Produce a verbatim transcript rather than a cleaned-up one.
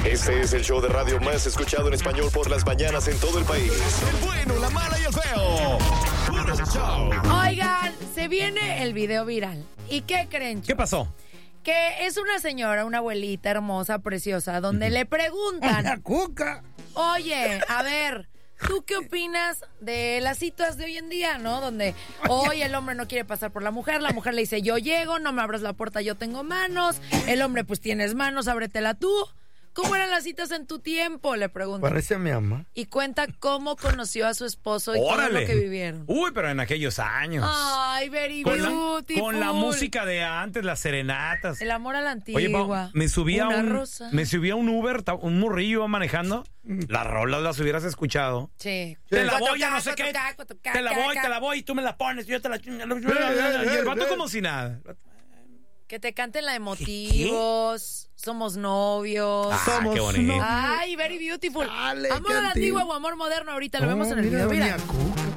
Este es el show de radio más escuchado en español por las mañanas en todo el país. El bueno, la mala y el feo. Puro show. Oigan, se viene el video viral. ¿Y qué creen? ¿Qué pasó? Que es una señora, una abuelita hermosa, preciosa, donde le preguntan... ¡La cuca! Oye, a ver, ¿tú qué opinas de las citas de hoy en día, no? Donde hoy el hombre no quiere pasar por la mujer, la mujer le dice, yo llego, no me abras la puerta, yo tengo manos. El hombre, pues tienes manos, ábretela tú. ¿Cómo eran las citas en tu tiempo? Le pregunta. Parece a mi mamá. Y cuenta cómo conoció a su esposo y ¡Órale! todo lo que vivieron. Uy, pero en aquellos años. Ay, very con, la, beautiful. con la música de antes, las serenatas. El amor a la antigua. Oye, pa, me subía Una un rosa. me subía un Uber, un morrillo iba manejando. Las rolas las hubieras escuchado. Sí. Te la Cuatro voy, ya K, no sé cuatro qué. K, cuatro K, Te la K, voy, K. te la voy y tú me la pones. Y yo te la. Y el vato como si nada. Que te canten la de motivos. Somos novios. Ah, Somos qué bonito. novios. Ay, very beautiful. Dale, Amor qué a la antiguo. antigua o amor moderno, ahorita lo vemos Oh, en el mira, video. Mira. doña Cuca.